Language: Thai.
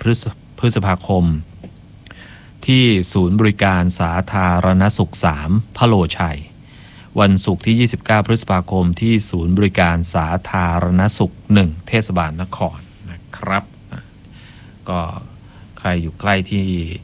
พฤษภาคมที่ศูนย์บริการสาธารณสุข3พะโลชัยวันศุกร์ที่29พฤษภาคมที่ศูนย์บริการสาธารณสุข1เทศบาลนครนะครับก็ใครอยู่ใกล้ที่